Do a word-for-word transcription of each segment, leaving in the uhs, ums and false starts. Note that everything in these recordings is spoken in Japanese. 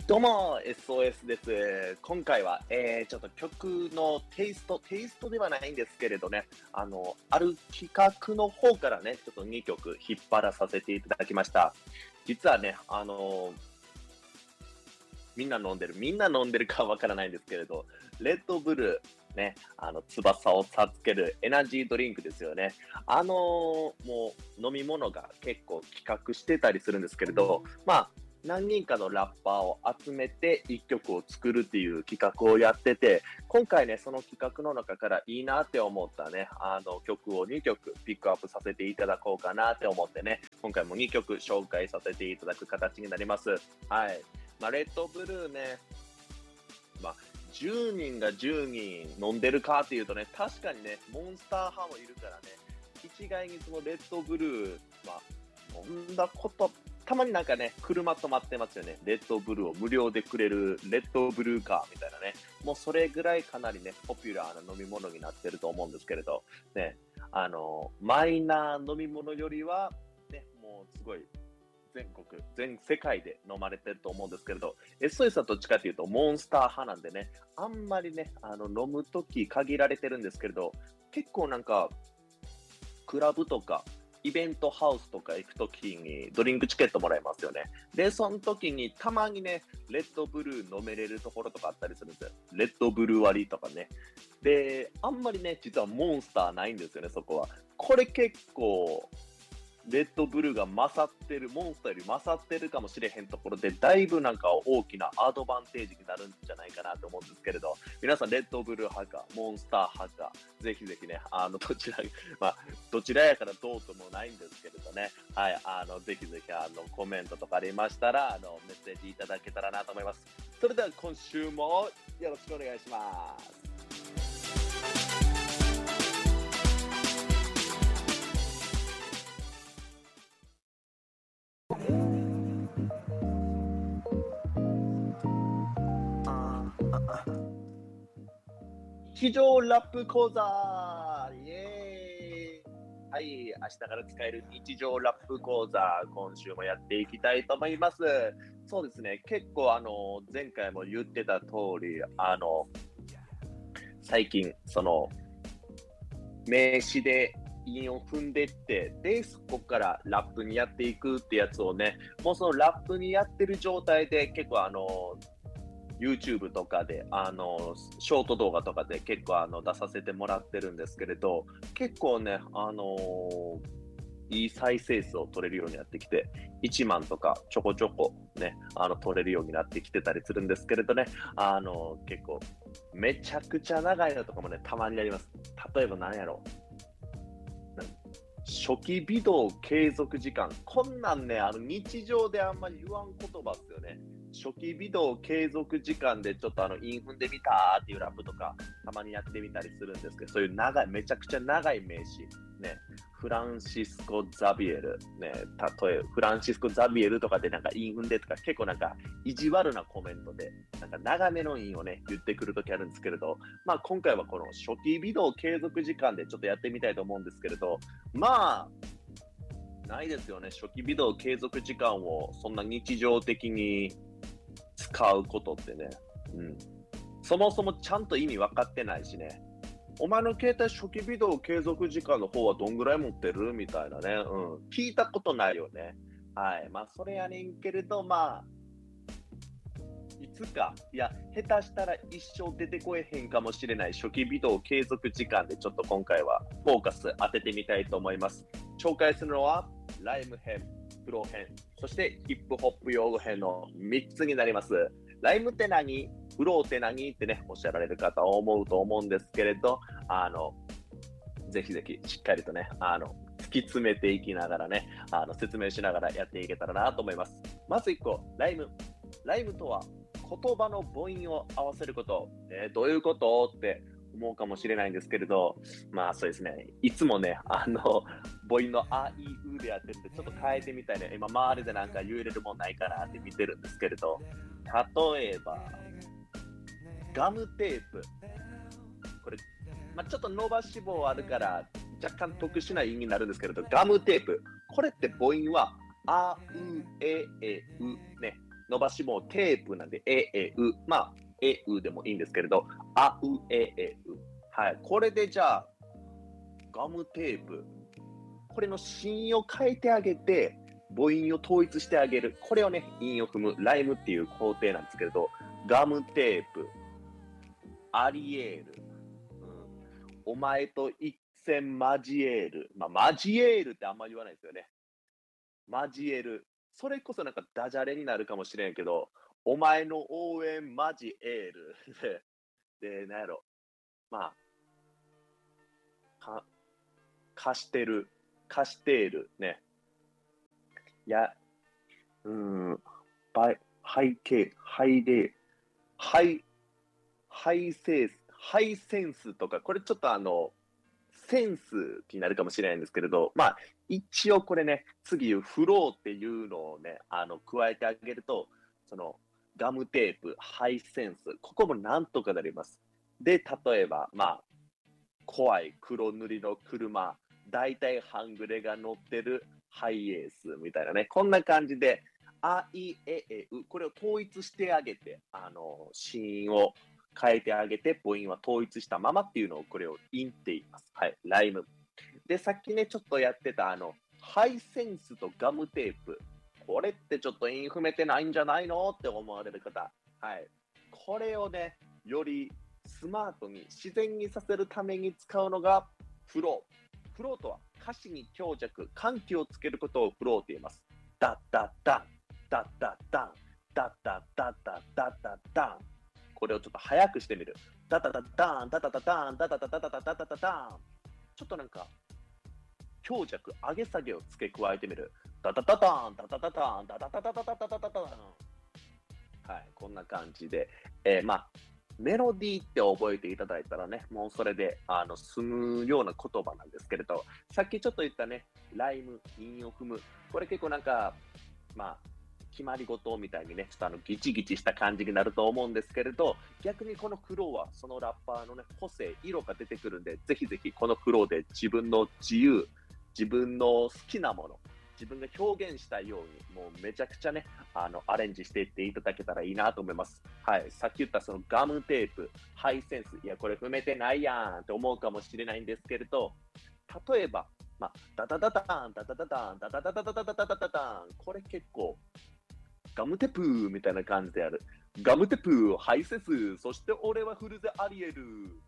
どうも エスオーエス です。今回は、えー、ちょっと曲のテイスト、テイストではないんですけれどね、あの、ある企画の方からね、ちょっとにきょく引っ張らさせていただきました。実はね、あのみんな飲んでる、みんな飲んでるかわからないんですけれど、レッドブルー、ね、あの、翼を授けるエナジードリンクですよね。あのーもう飲み物が結構企画してたりするんですけれど、まあ、何人かのラッパーを集めて一曲を作るっていう企画をやってて、今回ね、その企画の中からいいなって思ったね、あの曲をにきょくピックアップさせていただこうかなって思ってね、今回もにきょく紹介させていただく形になります。はい。まあ、レッドブルーね、まあ、じゅうにんがじゅうにん飲んでるかっていうとね、確かにね、モンスター派もいるからね、一概にそのレッドブルー、まあ、飲んだこと、たまになんかね、車止まってますよね。レッドブルーを無料でくれるレッドブルーカーみたいなね。もうそれぐらいかなりね、ポピュラーな飲み物になってると思うんですけれど、ね、あの、マイナー飲み物よりは、ね、もうすごい、全国、全世界で飲まれてると思うんですけれど、エスオーエス はどっちかというとモンスター派なんでね、あんまりね、あの、飲むとき限られてるんですけれど、結構なんか、クラブとか、イベントハウスとか行くときにドリンクチケットもらえますよね。で、その時にたまにね、レッドブルー飲めれるところとかあったりするんですよ。レッドブルー割りとかね。で、あんまりね、実はモンスターないんですよね、そこは。これ結構、レッドブルーが勝ってる、モンスターより勝ってるかもしれへんところで、だいぶなんか大きなアドバンテージになるんじゃないかなと思うんですけれど、皆さんレッドブルー派か、モンスター派か、ぜひぜひね、あの、どちら、まあ、どちらやからどうともないんですけれどね、はい、あの、ぜひぜひ、あの、コメントとかありましたら、あの、メッセージいただけたらなと思います。それでは今週もよろしくお願いします。日常ラップ講座イエーイ。はい、明日から使える日常ラップ講座、今週もやっていきたいと思います。そうですね、結構あの、前回も言ってた通り、あの、最近、その、名詞で韻を踏んでって、で、そこからラップにやっていくってやつをね、もうそのラップにやってる状態で結構あの、YouTube とかで、あの、ショート動画とかで結構あの出させてもらってるんですけれど、結構ね、あのーいい再生数を取れるようになってきて、いちまんとかちょこちょこね、あの、取れるようになってきてたりするんですけれどね、あの、結構、めちゃくちゃ長いのとかもね、たまにあります。例えば何やろ初期微動継続時間。こんなんね、あの日常であんまり言わん言葉っすよね。初期微動継続時間でちょっとあの、インフンでみたーっていうラップとか、たまにやってみたりするんですけど、そういう長い、めちゃくちゃ長い名詞。ね、フランシスコ・ザビエル。ね、例え、フランシスコ・ザビエルとかでなんかインフンでとか、結構なんか意地悪なコメントで、なんか長めのインをね、言ってくるときあるんですけれど、まあ今回はこの初期微動継続時間でちょっとやってみたいと思うんですけれど、まあ、ないですよね。初期微動継続時間をそんな日常的に使うことってね。うん。そもそもちゃんと意味分かってないしね。お前の携帯初期微動継続時間の方はどんぐらい持ってるみたいなね。うん。聞いたことないよね。はい。まあ、それやねんけれど、まあ、いつか、いや、下手したら一生出てこえへんかもしれない初期微動継続時間でちょっと今回はフォーカス当ててみたいと思います。紹介するのは、ライム編、フロー編、そしてヒップホップ用語編のみっつになります。ライムって何？フローって何ってね、おっしゃられる方は思うと思うんですけれど、あの、ぜひぜひしっかりとね、あの、突き詰めていきながらね、あの、説明しながらやっていけたらなと思います。まずいっこ、ライム。ライムとは言葉の母音を合わせること。えー、どういうことって思うかもしれないんですけれど、まあそうですね。いつもね、あの、母音のあいうでやってるんで、ちょっと変えてみたいね。今、周りでなんか言えれるもんないかなって見てるんですけれど、例えば、ガムテープ。これ、まあ、ちょっと伸ばし棒あるから、若干特殊な意味になるんですけれど、ガムテープ。これって母音は、あ、う、え、え、う。ね。 伸ばし棒テープなんで、え、え、う。まあ、え、うでもいいんですけれど、あ、う、え、え、う。はい。これでじゃあ、ガムテープ。これの子音を変えてあげて、母音を統一してあげる。これをね、韻を踏む、ライムっていう工程なんですけれど、ガムテープ、アリエール、うん、お前と一戦交える。まあ、交えるってあんま言わないですよね。交える。それこそなんかダジャレになるかもしれんけど、お前の応援交える。で、でなんやろ。まあ、か、貸してる。貸している。ね。いや、うーん、バイ、背景、背例、ハイ、ハイセンス、ハイセンスとか、これちょっとあの、センスになるかもしれないんですけれど、まあ、一応これね、次言うフローっていうのをね、あの、加えてあげると、その、ガムテープ、ハイセンス、ここもなんとかなります。で、例えば、まあ、怖い黒塗りの車、大体半グレが乗ってるハイエースみたいなね、こんな感じで、あいええう、これを統一してあげて、あの、子音を変えてあげて、母音は統一したままっていうのを、これを韻って言います。はい、ライム。で、さっきね、ちょっとやってた、あの、ハイセンスとガムテープ。これってちょっと韻踏めてないんじゃないのって思われる方。はい。これをね、よりスマートに自然にさせるために使うのがフロー。フローとは歌詞に強弱、緩急をつけることをフローと言います。ダッダッダン、ダッダッダン、ダッダッダッダッダッダッダン。これをちょっと早くしてみる。ダダダッダン、ダダダダン、ダダダダダダダダダダン。ちょっとなんか強弱、上げ下げを付け加えてみる。ダダダダン、ダダダダン、ダダダダダダダダダダン。はい、こんな感じで、えー、まあ、メロディーって覚えていただいたらね、もうそれで、あの、済むような言葉なんですけれど、さっきちょっと言ったね、ライム、韻を踏む。これ結構なんか、まあ、決まり事みたいにね、ちょっとあの、ギチギチした感じになると思うんですけれど、逆にこのフローは、そのラッパーのね、個性、色が出てくるんで、ぜひぜひこのフローで自分の自由、自分の好きなもの、自分が表現したいように、もうめちゃくちゃね、あの、アレンジしていっていただけたらいいなと思います。はい。さっき言ったそのガムテープ、ハイセンス、いや、これ踏めてないやんって思うかもしれないんですけれど、例えば、まあ、ダダダダン、ダダダダン、ダダダダダダダダダダダン、これ結構、ガムテプーみたいな感じである。ガムテプー、ハイセンス、そして俺はフルゼアリエル。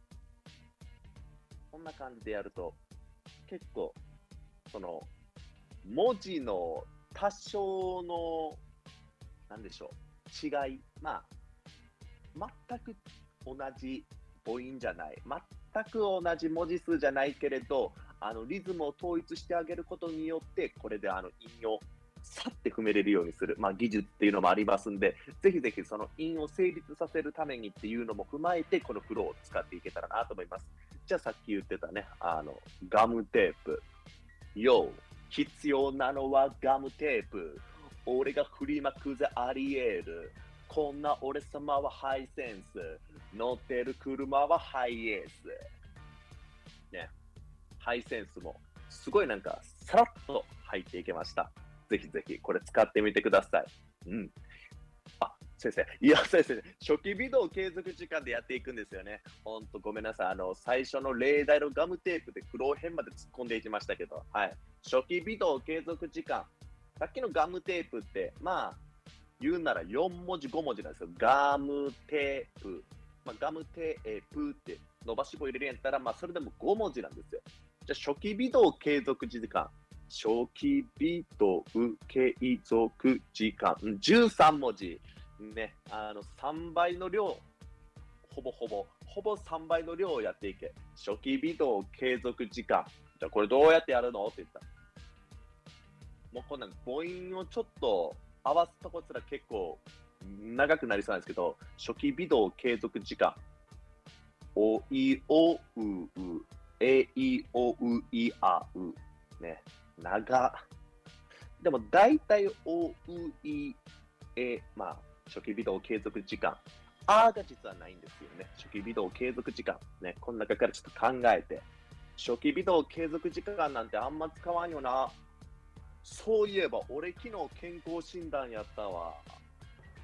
こんな感じでやると、結構、その、文字の多少の、なんでしょう、違い、まあ、全く同じ母音じゃない、全く同じ文字数じゃないけれど、あのリズムを統一してあげることによって、これであの韻をさって踏めれるようにする、まあ、技術っていうのもありますんで、ぜひぜひその韻を成立させるためにっていうのも踏まえて、このフローを使っていけたらなと思います。じゃあさっき言ってたね、あのガムテープ、よ必要なのはガムテープ。俺が振りまくぜありえる。こんな俺様はハイセンス。乗ってる車はハイエース。ね。ハイセンスもすごいなんかさらっと入っていけました。ぜひぜひこれ使ってみてください。うん。あ、先生。いや、先生、初期微動継続時間でやっていくんですよね。ほんとごめんなさい。あの、最初の例題のガムテープで苦労編まで突っ込んでいきましたけど、はい。初期微動継続時間。さっきのガムテープって、まあ、言うならよん文字、ご文字なんですよ。ガムテープ。まあ、ガムテープって伸ばし棒入れるんやったら、まあ、それでもご文字なんですよ。じゃあ、初期微動継続時間。初期微動継続時間。じゅうさん文字。ね、あの、さんばいの量、ほぼほぼ、ほぼさんばいの量をやっていけ。初期微動継続時間。じゃあ、これどうやってやるのって言ったら。もうこんなん母音をちょっと合わすとこすら結構長くなりそうなんですけど、初期微動継続時間。おいおうう、えいおういあう。ね、長。でも大体おういえ、まあ、初期微動継続時間。あーが実はないんですよね。初期微動継続時間。ね、この中からちょっと考えて。初期微動継続時間なんてあんま使わんよな。そういえば、俺昨日健康診断やったわ。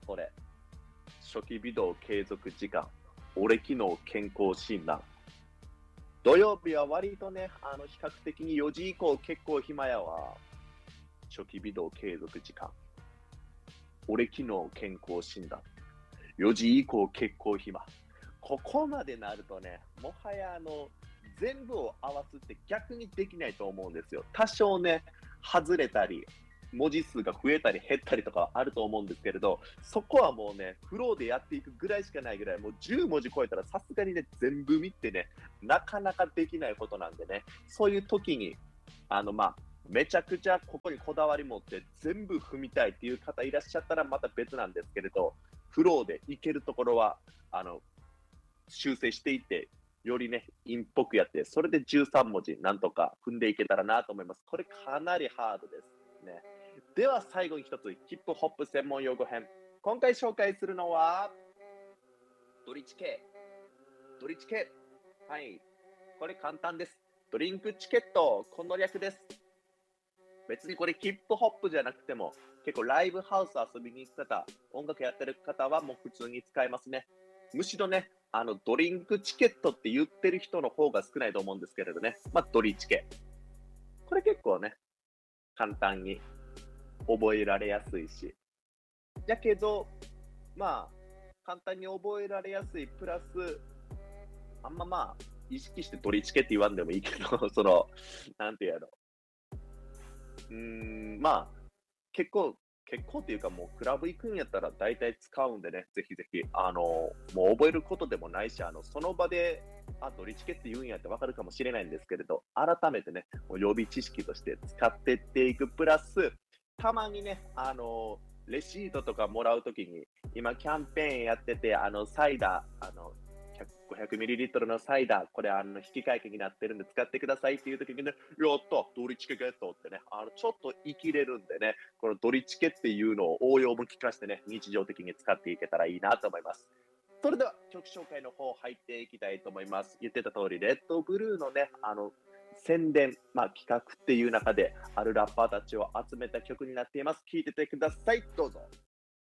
それ。初期微動継続時間。俺機能健康診断。土曜日は割とね、あの比較的によじ以降結構暇やわ。初期微動継続時間。俺機能健康診断。よじ以降結構暇。ここまでなるとね、もはやあの、全部を合わすって逆にできないと思うんですよ。多少ね、外れたり、文字数が増えたり減ったりとかあると思うんですけれど、そこはもうね、フローでやっていくぐらいしかないぐらい、もうじゅう文字超えたらさすがにね、全部見てね、なかなかできないことなんでね、そういう時に、あの、まあ、めちゃくちゃここにこだわり持って全部踏みたいっていう方いらっしゃったらまた別なんですけれど、フローでいけるところは、あの、修正していって、よりね、陰っぽくやって、それでじゅうさん文字なんとか踏んでいけたらなと思います。これかなりハードですね。では最後に一つ、ヒップホップ専門用語編。今回紹介するのは、ドリチケ。ドリチケ。はい。これ簡単です。ドリンクチケット。この略です。別にこれヒップホップじゃなくても、結構ライブハウス遊びに行く方、音楽やってる方はもう普通に使えますね。むしろね、あのドリンクチケットって言ってる人の方が少ないと思うんですけれどね。まあ、ドリチケ。これ結構ね、簡単に覚えられやすいし。だけど、まあ、簡単に覚えられやすいプラス、あんままあ、意識してドリチケって言わんでもいいけど、その、なんていうやろ。うーん、まあ、結構、結構っていうかもうクラブ行くんやったら大体使うんでね、ぜひぜひ、あの、もう覚えることでもないし、あの、その場で、あ、ドリチケって言うんやってわかるかもしれないんですけれど、改めてね、もう予備知識として使ってっていくプラス、たまにね、あの、レシートとかもらうときに、今キャンペーンやってて、あの、サイダー、あの、ごひゃくミリリットル のサイダー、これあの引換券になってるんで使ってくださいっていう時にね、やったドリチケゲットってね、あのちょっと生きれるんでね、このドリチケっていうのを応用も聞かせてね、日常的に使っていけたらいいなと思います。それでは曲紹介の方入っていきたいと思います。言ってた通り、レッドブルーのね、あの宣伝、まあ、企画っていう中であるラッパーたちを集めた曲になっています。聴いててください。どうぞ。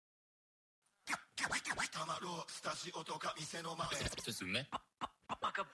たまろうスタジオとか店の前ですね。バカ